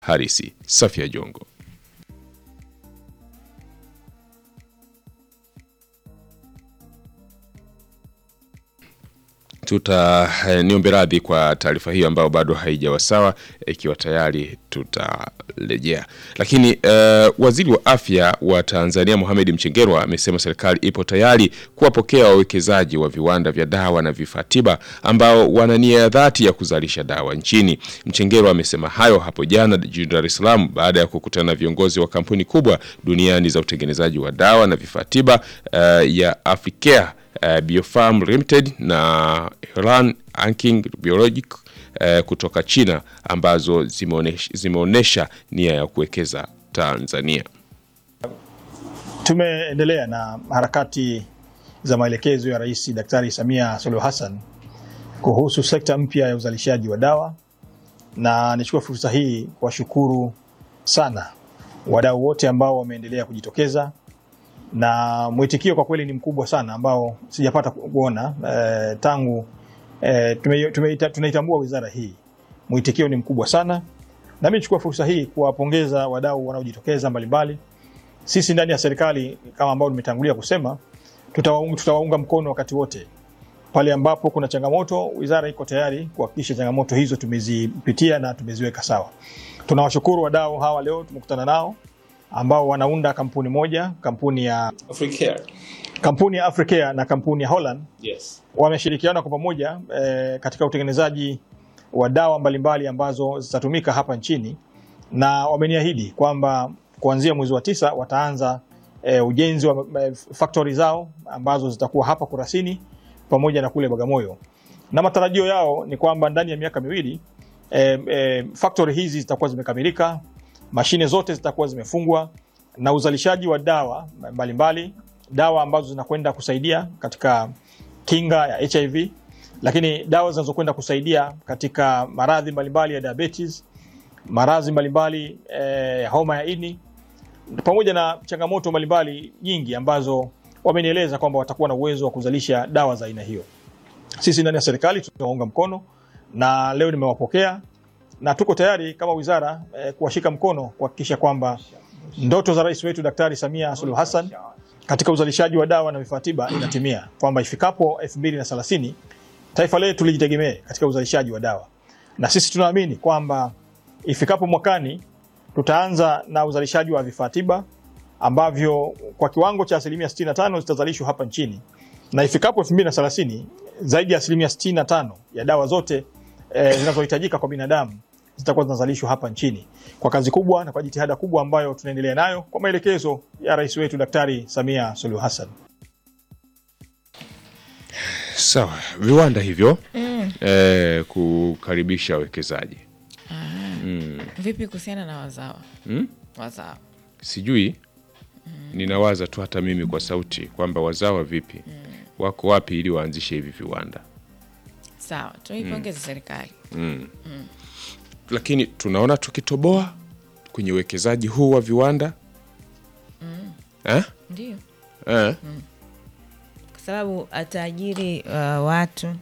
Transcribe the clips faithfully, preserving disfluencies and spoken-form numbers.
Harisi. Safia Jongo. Tuta eh, niombe radhi kwa taarifa hiyo ambayo bado haijawa sawa, ikiwa tayari tutarejea. Lakini uh, waziri wa afya wa Tanzania Mohamed Mchengerwa amesema serikali ipo tayari kuwapokea wawekezaji wa viwanda vya dawa na vifaa tiba ambao wana nia ya dhati ya kuzalisha dawa nchini. Mchengerwa amesema hayo hapo jana jijini Dar es Salaam baada ya kukutana na viongozi wa kampuni kubwa duniani za utengenezaji wa dawa na vifaa tiba uh, ya Africare, Uh, Biofarm Limited na Iran Anking Biologic uh, kutoka China ambazo zimeonesha, zimeonesha nia ya kuwekeza Tanzania. Tumeendelea na harakati za maelekezo ya Rais Daktari Samia Suluhu Hassan kuhusu sekta mpya ya uzalishaji wa dawa, na nichukue fursa hii kuwashukuru sana wadau wote ambao wameendelea kujitokeza, na mwitikio kwa kweli ni mkubwa sana ambao sijapata kuona e, tangu e, tunaitambua wizara hii. Mwitikio ni mkubwa sana, na mimi nichukua fursa hii kuwapongeza wadau wanaojitokeza mbalimbali. Sisi ndani ya serikali kama ambao nimetangulia kusema, tutawaunga, tutawaunga mkono wakati wote. Pale ambapo kuna changamoto, wizara iko tayari kuhakikisha changamoto hizo tumezipitia na tumeziweka sawa. Tunawashukuru wadau hawa leo tumekutana nao ambao wanaunda kampuni moja, kampuni ya Africare. Kampuni ya Africare na kampuni ya Holland. Yes. Wameshirikiana kwa pamoja e, katika utengenezaji wa dawa mbalimbali ambazo zitatumika hapa nchini, na wameniahidi kwamba kuanzia mwezi wa tisa wataanza e, ujenzi wa e, factory zao ambazo zitakuwa hapa Kurasini pamoja na kule Bagamoyo. Na matarajio yao ni kwamba ndani ya miaka miwili e, e, factory hizi zitakuwa zimekamilika, mashine zote zitakuwa zimefungwa, na uzalishaji wa dawa mbalimbali, dawa ambazo zinakwenda kusaidia katika kinga ya H I V, lakini dawa zinazokwenda kusaidia katika maradhi mbalimbali ya diabetes, maradhi mbalimbali ya eh, homa ya ini, pamoja na changamoto mbalimbali nyingi ambazo wamenieleza kwamba watakuwa na uwezo wa kuzalisha dawa za aina hiyo. Sisi ndani ya serikali tunaunga mkono, na leo nimewapokea na tuko tayari kama wizara eh, kuwashika mkono kuhakikisha kwamba ndoto za rais wetu Daktari Samia Suluhu Hassan katika uzalishaji wa dawa na vifaa tiba inatimia, kwamba ifikapo elfu mbili na thelathini taifa letu lijitegemee katika uzalishaji wa dawa. Na sisi tunaamini kwamba ifikapo mwakani tutaanza na uzalishaji wa vifaa tiba ambavyo kwa kiwango cha asilimia sitini na tano zitazalishwa hapa nchini, na ifikapo elfu mbili na thelathini zaidi ya asilimia sitini na tano ya dawa zote e, zinazohitajika kwa binadamu zitakuwa zinazalishwa hapa nchini, kwa kazi kubwa na kwa jitihada kubwa ambayo tunaendelea nayo kwa maelekezo ya rais wetu Daktari Samia Suluhu Hassan. Sawa, viwanda hivyo mm. eh, kukaribisha wawekezaji. Mm. Vipi kuhusiana na wazawa? Mm? Wazawa. Sijui. Mm. Ninawaza tu hata mimi kwa sauti kwamba wazawa vipi? Mm. Wako wapi ili waanzishe hivi viwanda? Sawa, tuipongeze mm. serikali. Mm. Mm. Lakini tunaona tukitoboa kwenye uwekezaji huu wa viwanda. Mm. Eh? Ndio. Eh? Mm. Kwa sababu ataajiri uh, watu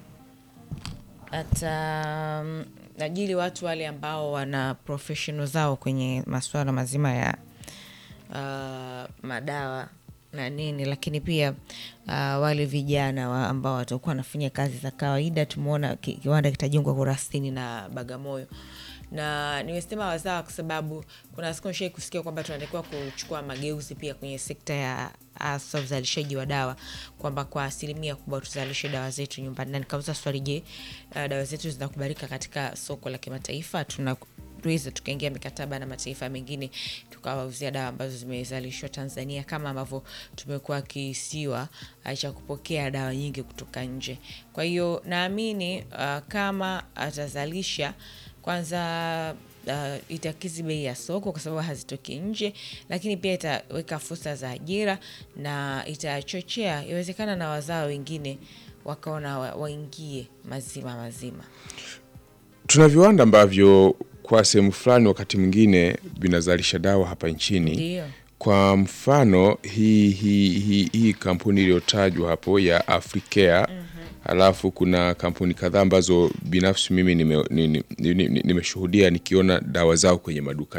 ata um, ajili watu wale ambao wana professional zao kwenye masuala mazima ya uh, madawa na nini, lakini pia uh, wale vijana wa ambao watakuwa wanafanya kazi za kawaida. Tumeona kiwanda kitajengwa Kurasini na Bagamoyo, na nimesema wazawa kwa sababu kuna siku nishai kusikia kwamba tunatakiwa kuchukua mageuzi pia kwenye sekta ya asa uzalishaji wa dawa, kwamba kwa asilimia kubwa tuzalishe dawa zetu nyumbani. Na nikauza swali, je, uh, dawa zetu zinakubalika katika soko la kimataifa? Tuna tuweza tukaingia mikataba na mataifa mengine tukawauzia dawa ambazo zimezalishwa Tanzania, kama ambavyo tumekuwa kisiwa cha kupokea dawa nyingi kutoka nje. Kwa hiyo naamini uh, kama atazalisha kwanza uh, itakizi bei ya soko kwa sababu hazitoki nje, lakini pia itaweka fursa za ajira na itachochea iwezekana na wazao wengine wakaona waingie mazima mazima. Tuna viwanda ambavyo kwa sehemu fulani wakati mwingine vinazalisha dawa hapa nchini. Ndio. Kwa mfano hii hii hii hi, kampuni iliyotajwa hapo ya Africare mm-hmm. Alafu kuna kampuni kadhaa ambazo binafsi mimi nimeshuhudia nime, nime, nime nikiona dawa zao kwenye maduka